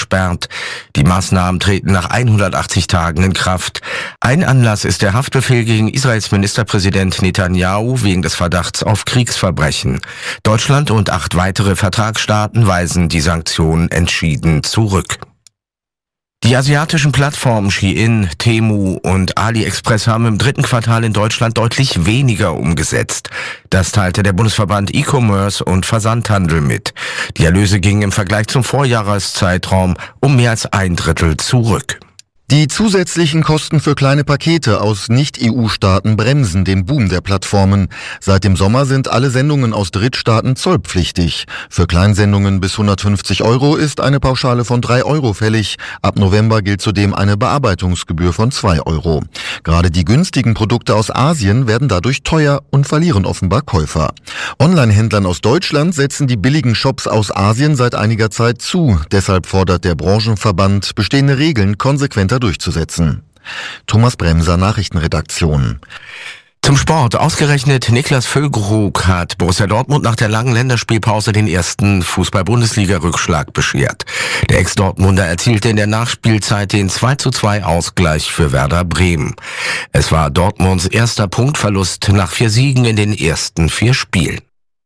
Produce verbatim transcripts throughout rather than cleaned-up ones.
gesperrt. Die Maßnahmen treten nach hundertachtzig Tagen in Kraft. Ein Anlass ist der Haftbefehl gegen Israels Ministerpräsident Netanyahu wegen des Verdachts auf Kriegsverbrechen. Deutschland und acht weitere Vertragsstaaten weisen die Sanktionen entschieden zurück. Die asiatischen Plattformen Shein, Temu und AliExpress haben im dritten Quartal in Deutschland deutlich weniger umgesetzt. Das teilte der Bundesverband E-Commerce und Versandhandel mit. Die Erlöse gingen im Vergleich zum Vorjahreszeitraum um mehr als ein Drittel zurück. Die zusätzlichen Kosten für kleine Pakete aus Nicht-E U-Staaten bremsen den Boom der Plattformen. Seit dem Sommer sind alle Sendungen aus Drittstaaten zollpflichtig. Für Kleinsendungen bis hundertfünfzig Euro ist eine Pauschale von drei Euro fällig. Ab November gilt zudem eine Bearbeitungsgebühr von zwei Euro. Gerade die günstigen Produkte aus Asien werden dadurch teuer und verlieren offenbar Käufer. Online-Händlern aus Deutschland setzen die billigen Shops aus Asien seit einiger Zeit zu. Deshalb fordert der Branchenverband, bestehende Regeln konsequenter durchzusetzen. Thomas Bremser, Nachrichtenredaktion. Zum Sport. Ausgerechnet Niklas Füllkrug hat Borussia Dortmund nach der langen Länderspielpause den ersten Fußball-Bundesliga-Rückschlag beschert. Der Ex-Dortmunder erzielte in der Nachspielzeit den zwei zu zwei Ausgleich für Werder Bremen. Es war Dortmunds erster Punktverlust nach vier Siegen in den ersten vier Spielen.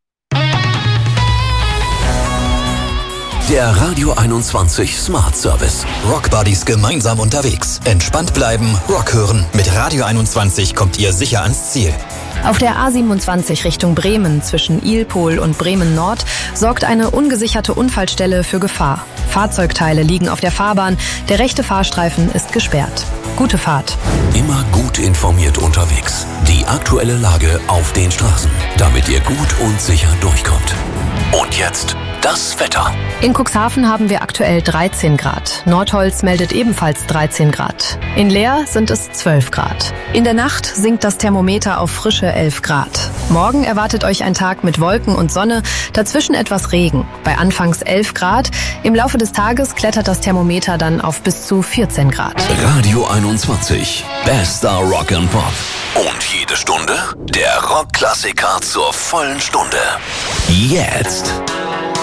Der Radio einundzwanzig Smart Service. Rock Buddies gemeinsam unterwegs. Entspannt bleiben, Rock hören. Mit Radio einundzwanzig kommt ihr sicher ans Ziel. Auf der A siebenundzwanzig Richtung Bremen zwischen Ilpol und Bremen Nord sorgt eine ungesicherte Unfallstelle für Gefahr. Fahrzeugteile liegen auf der Fahrbahn, der rechte Fahrstreifen ist gesperrt. Gute Fahrt. Immer gut informiert unterwegs. Die aktuelle Lage auf den Straßen, damit ihr gut und sicher durchkommt. Und jetzt das Wetter. In Cuxhaven haben wir aktuell dreizehn Grad. Nordholz meldet ebenfalls dreizehn Grad. In Leer sind es zwölf Grad. In der Nacht sinkt das Thermometer auf frische elf Grad. Morgen erwartet euch ein Tag mit Wolken und Sonne, dazwischen etwas Regen. Bei anfangs elf Grad. Im Laufe des Tages klettert das Thermometer dann auf bis zu vierzehn Grad. Radio einundzwanzig. Bester Rock and Pop. Und jede Stunde der Rockklassiker zur vollen Stunde. Jetzt.